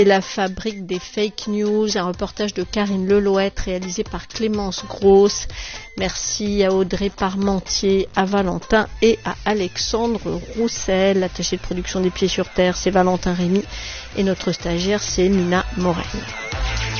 La fabrique des fake news, un reportage de Karine Lelouette réalisé par Clémence Grosse. Merci à Audrey Parmentier, à Valentin et à Alexandre Roussel. L'attaché de production des Pieds sur Terre, c'est Valentin Rémy et notre stagiaire, c'est Mina Morel.